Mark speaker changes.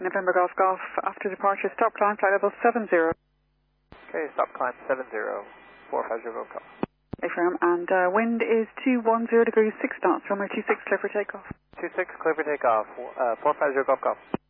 Speaker 1: November Golf Golf, after departure, stop climb, flight level 70.
Speaker 2: Okay, stop climb 70, 450 Golf Golf.
Speaker 1: Affirm, and wind is 210 degrees 6 knots, runway 26, clear for takeoff.
Speaker 2: 26, clear for takeoff, 450 Golf Golf.